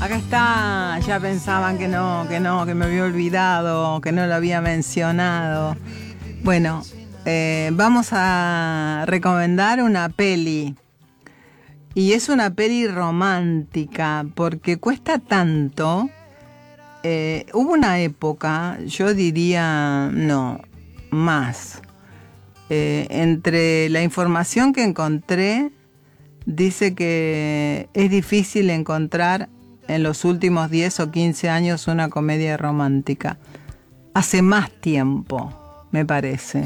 Acá está, ya pensaban que que me había olvidado, que no lo había mencionado. Bueno, vamos a recomendar una peli. Y es una peli romántica, porque cuesta tanto. Hubo una época, yo diría, no, más. Entre la información que encontré, dice que es difícil encontrar en los últimos 10 o 15 años una comedia romántica. Hace más tiempo, me parece.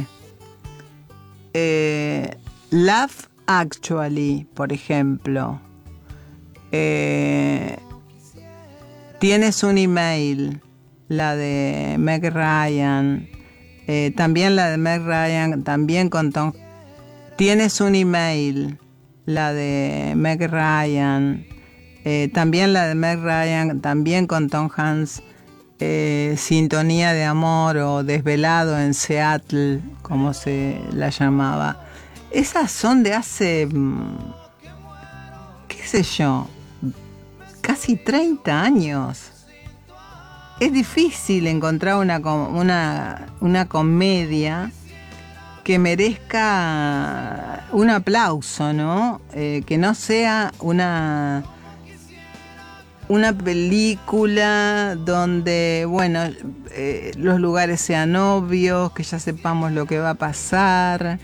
Love Actually, por ejemplo. Tienes un email, la de Meg Ryan. También la de Meg Ryan, también con Tom. Tienes un email, la de Meg Ryan. También la de Meg Ryan, también con Tom Hanks. Sintonía de amor o Desvelado en Seattle, como se la llamaba. Esas son de hace, qué sé yo, casi 30 años. Es difícil encontrar una comedia que merezca un aplauso, ¿no? Que no sea una película donde, bueno, los lugares sean obvios, que ya sepamos lo que va a pasar.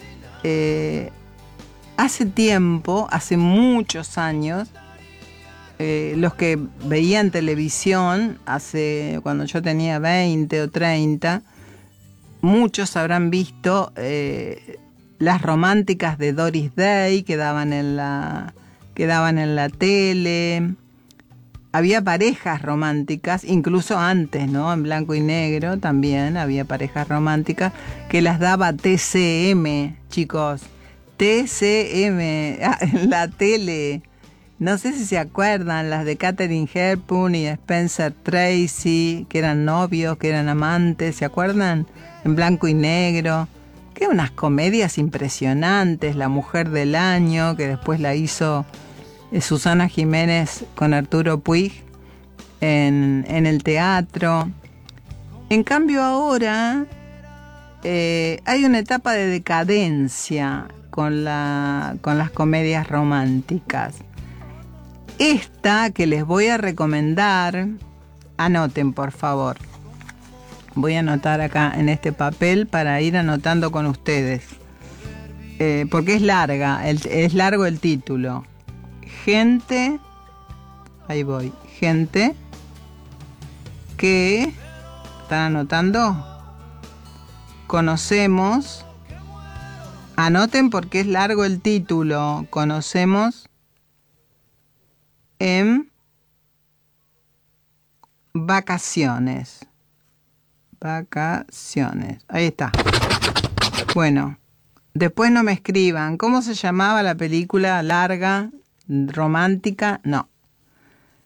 Hace tiempo, hace muchos años, los que veían televisión, cuando yo tenía 20 o 30, muchos habrán visto las románticas de Doris Day que daban en la tele. Había parejas románticas, incluso antes, ¿no? En blanco y negro también había parejas románticas que las daba TCM, chicos. TCM, en la tele. No sé si se acuerdan, las de Katharine Hepburn y Spencer Tracy, que eran novios, que eran amantes, ¿se acuerdan? En blanco y negro. Que unas comedias impresionantes. La Mujer del Año, que después la hizo Susana Jiménez con Arturo Puig en el teatro. En cambio ahora hay una etapa de decadencia con las comedias románticas. Esta que les voy a recomendar, anoten por favor. Voy a anotar acá en este papel para ir anotando con ustedes. Porque es largo el título. Gente, ahí voy, gente que, ¿están anotando? Conocemos, anoten porque es largo el título, conocemos en vacaciones, ahí está. Bueno, después no me escriban, ¿cómo se llamaba la película larga? Romántica, no.